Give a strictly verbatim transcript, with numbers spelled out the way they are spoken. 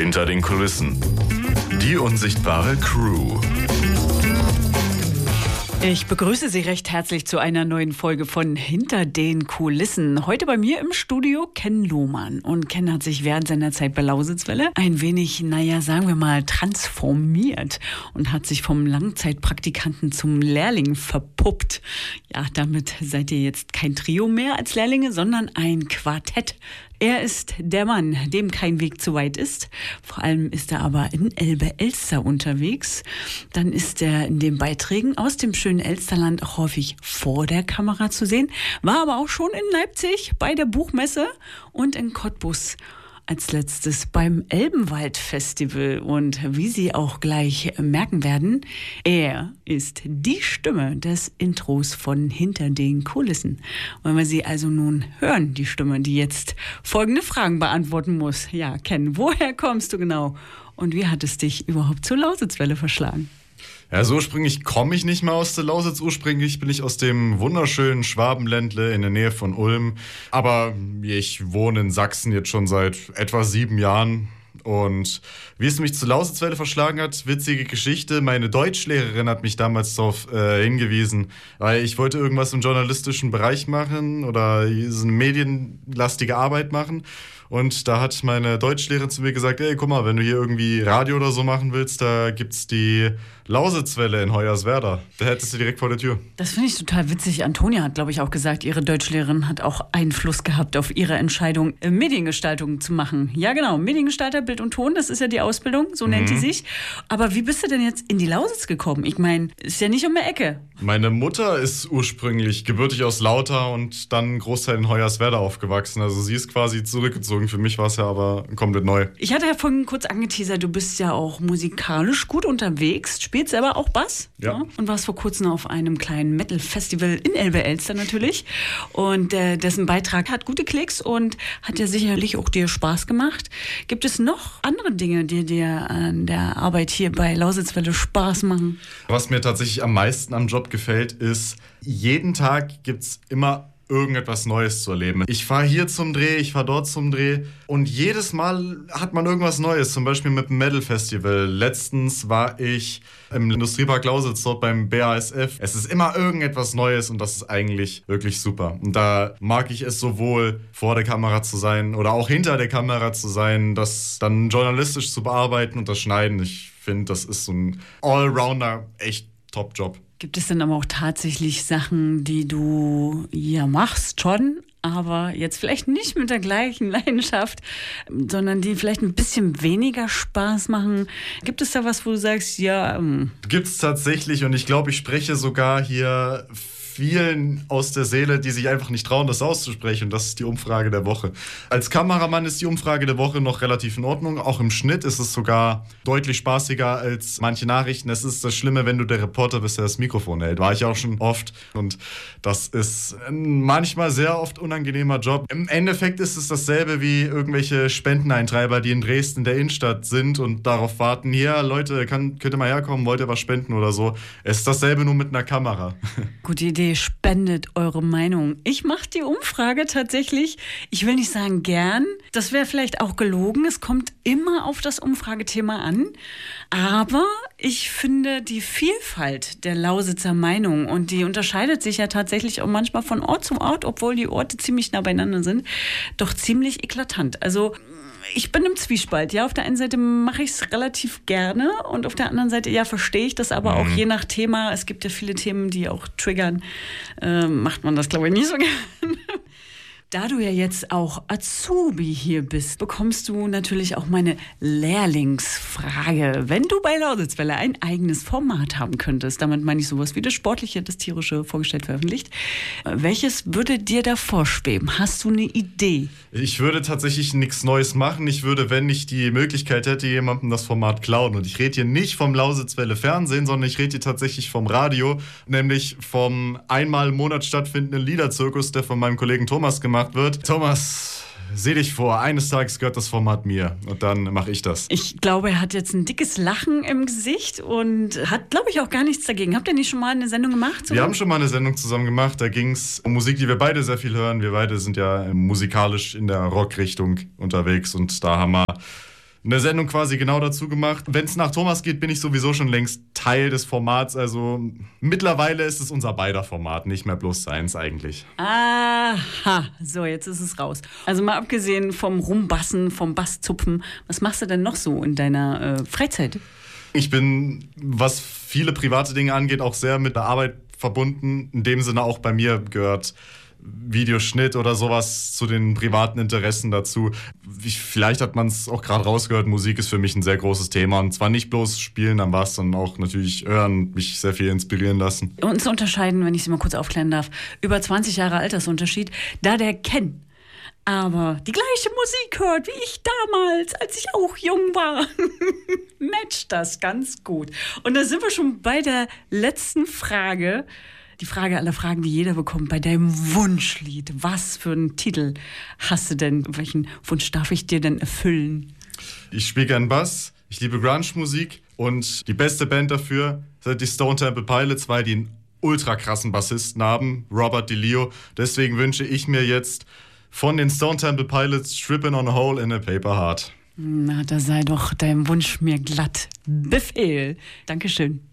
Hinter den Kulissen. Die unsichtbare Crew. Ich begrüße Sie recht herzlich zu einer neuen Folge von Hinter den Kulissen. Heute bei mir im Studio Ken Lohmann. Und Ken hat sich während seiner Zeit bei Lausitzwelle ein wenig, naja, sagen wir mal, transformiert und hat sich vom Langzeitpraktikanten zum Lehrling verpuppt. Ja, damit seid ihr jetzt kein Trio mehr als Lehrlinge, sondern ein Quartett. Er ist der Mann, dem kein Weg zu weit ist. Vor allem ist er aber in Elbe-Elster unterwegs. Dann ist er in den Beiträgen aus dem schönen Elsterland auch häufig vor der Kamera zu sehen. War aber auch schon in Leipzig bei der Buchmesse und in Cottbus als letztes beim Elbenwald-Festival. Und wie Sie auch gleich merken werden, er ist die Stimme des Intros von Hinter den Kulissen. Wollen wir sie also nun hören, die Stimme, die jetzt folgende Fragen beantworten muss. Ja, Ken, woher kommst du genau? Und wie hat es dich überhaupt zur Lausitzwelle verschlagen? Ja, so ursprünglich komme ich nicht mal aus der Lausitz. Ursprünglich bin ich aus dem wunderschönen Schwabenländle in der Nähe von Ulm. Aber ich wohne in Sachsen jetzt schon seit etwa sieben Jahren. Und wie es mich zur Lausitzwelle verschlagen hat, witzige Geschichte. Meine Deutschlehrerin hat mich damals darauf äh, hingewiesen, weil ich wollte irgendwas im journalistischen Bereich machen oder so eine medienlastige Arbeit machen. Und da hat meine Deutschlehrerin zu mir gesagt, ey, guck mal, wenn du hier irgendwie Radio oder so machen willst, da gibt's die Lausitzwelle in Hoyerswerda. Da hättest du direkt vor der Tür. Das finde ich total witzig. Antonia hat, glaube ich, auch gesagt, ihre Deutschlehrerin hat auch Einfluss gehabt auf ihre Entscheidung, Mediengestaltung zu machen. Ja, genau, Mediengestalter, Bild und Ton, das ist ja die Ausbildung, so nennt die sich. Aber wie bist du denn jetzt in die Lausitz gekommen? Ich meine, ist ja nicht um die Ecke. Meine Mutter ist ursprünglich gebürtig aus Lauter und dann einen Großteil in Hoyerswerda aufgewachsen. Also sie ist quasi zurückgezogen. Für mich war es ja aber komplett neu. Ich hatte ja vorhin kurz angeteasert, du bist ja auch musikalisch gut unterwegs, spielst selber auch Bass. Ja. Ja, und warst vor kurzem auf einem kleinen Metal-Festival in Elbe-Elster natürlich. Und äh, dessen Beitrag hat gute Klicks und hat ja sicherlich auch dir Spaß gemacht. Gibt es noch andere Dinge, die dir an der Arbeit hier bei Lausitzwelle Spaß machen? Was mir tatsächlich am meisten am Job gefällt, ist, jeden Tag gibt's immer irgendetwas Neues zu erleben. Ich fahre hier zum Dreh, ich fahre dort zum Dreh und jedes Mal hat man irgendwas Neues, zum Beispiel mit dem Metal Festival. Letztens war ich im Industriepark Lausitz, dort beim B A S F. Es ist immer irgendetwas Neues und das ist eigentlich wirklich super. Und da mag ich es sowohl vor der Kamera zu sein oder auch hinter der Kamera zu sein, das dann journalistisch zu bearbeiten und das Schneiden. Ich finde, das ist so ein Allrounder, echt Top-Job. Gibt es denn aber auch tatsächlich Sachen, die du ja machst schon, aber jetzt vielleicht nicht mit der gleichen Leidenschaft, sondern die vielleicht ein bisschen weniger Spaß machen? Gibt es da was, wo du sagst, ja... Ähm Gibt's tatsächlich und ich glaube, ich spreche sogar hier vielen aus der Seele, die sich einfach nicht trauen, das auszusprechen. Und das ist die Umfrage der Woche. Als Kameramann ist die Umfrage der Woche noch relativ in Ordnung. Auch im Schnitt ist es sogar deutlich spaßiger als manche Nachrichten. Es ist das Schlimme, wenn du der Reporter bist, der das Mikrofon hält. War ich auch schon oft. Und das ist ein manchmal sehr oft unangenehmer Job. Im Endeffekt ist es dasselbe wie irgendwelche Spendeneintreiber, die in Dresden in der Innenstadt sind und darauf warten, hier, Leute, kann, könnt ihr mal herkommen, wollt ihr was spenden oder so. Es ist dasselbe nur mit einer Kamera. Gute Idee. Spendet eure Meinung. Ich mache die Umfrage tatsächlich, ich will nicht sagen gern, das wäre vielleicht auch gelogen, es kommt immer auf das Umfragethema an, aber ich finde die Vielfalt der Lausitzer Meinung und die unterscheidet sich ja tatsächlich auch manchmal von Ort zu Ort, obwohl die Orte ziemlich nah beieinander sind, doch ziemlich eklatant. Also ich bin im Zwiespalt. Ja, auf der einen Seite mache ich es relativ gerne und auf der anderen Seite, ja, verstehe ich das aber mhm. auch je nach Thema. Es gibt ja viele Themen, die auch triggern. Äh, macht man das, glaube ich, nicht so gerne. Da du ja jetzt auch Azubi hier bist, bekommst du natürlich auch meine Lehrlingsfrage. Wenn du bei Lausitzwelle ein eigenes Format haben könntest, damit meine ich sowas wie das Sportliche, das Tierische vorgestellt veröffentlicht, welches würde dir da vorschweben? Hast du eine Idee? Ich würde tatsächlich nichts Neues machen. Ich würde, wenn ich die Möglichkeit hätte, jemandem das Format klauen. Und ich rede hier nicht vom Lausitzwelle Fernsehen, sondern ich rede hier tatsächlich vom Radio, nämlich vom einmal im Monat stattfindenden Liederzirkus, der von meinem Kollegen Thomas gemacht wird. Thomas, seh dich vor, eines Tages gehört das Format mir und dann mache ich das. Ich glaube, er hat jetzt ein dickes Lachen im Gesicht und hat, glaube ich, auch gar nichts dagegen. Habt ihr nicht schon mal eine Sendung gemacht? Wir haben schon mal eine Sendung zusammen gemacht. Da ging es um Musik, die wir beide sehr viel hören. Wir beide sind ja musikalisch in der Rockrichtung unterwegs und da haben wir eine Sendung quasi genau dazu gemacht. Wenn es nach Thomas geht, bin ich sowieso schon längst Teil des Formats. Also mittlerweile ist es unser beider Format, nicht mehr bloß seins eigentlich. Aha, so, jetzt ist es raus. Also mal abgesehen vom Rumbassen, vom Basszupfen, was machst du denn noch so in deiner äh, Freizeit? Ich bin, was viele private Dinge angeht, auch sehr mit der Arbeit verbunden. In dem Sinne auch bei mir gehört Videoschnitt oder sowas zu den privaten Interessen dazu. Ich, vielleicht hat man es auch gerade rausgehört, Musik ist für mich ein sehr großes Thema. Und zwar nicht bloß spielen am Bass, sondern auch natürlich hören, mich sehr viel inspirieren lassen. Uns unterscheiden, wenn ich Sie mal kurz aufklären darf, über zwanzig Jahre Altersunterschied, da der Ken aber die gleiche Musik hört wie ich damals, als ich auch jung war. Matcht das ganz gut. Und da sind wir schon bei der letzten Frage. Die Frage aller Fragen, die jeder bekommt, bei deinem Wunschlied. Was für einen Titel hast du denn? Welchen Wunsch darf ich dir denn erfüllen? Ich spiele gern Bass, ich liebe Grunge-Musik und die beste Band dafür sind die Stone Temple Pilots, weil die einen ultra krassen Bassisten haben, Robert DeLeo. Deswegen wünsche ich mir jetzt von den Stone Temple Pilots Trippin' on a Hole in a Paper Heart. Na, da sei doch dein Wunsch mir glatt Befehl. Dankeschön.